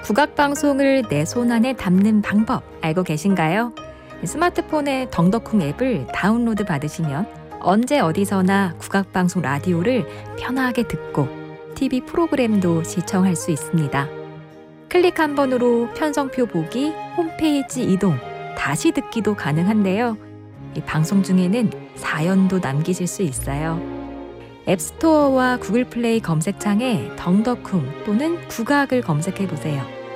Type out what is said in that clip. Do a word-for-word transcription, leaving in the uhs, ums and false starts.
국악 방송을 내 손안에 담는 방법 알고 계신가요? 스마트폰의 덩덕쿵 앱을 다운로드 받으시면 언제 어디서나 국악 방송 라디오를 편하게 듣고 티비 프로그램도 시청할 수 있습니다. 클릭 한 번으로 편성표 보기, 홈페이지 이동, 다시 듣기도 가능한데요. 이 방송 중에는 사연도 남기실 수 있어요. 앱스토어와 구글 플레이 검색창에 덩덕쿵 또는 국악을 검색해 보세요.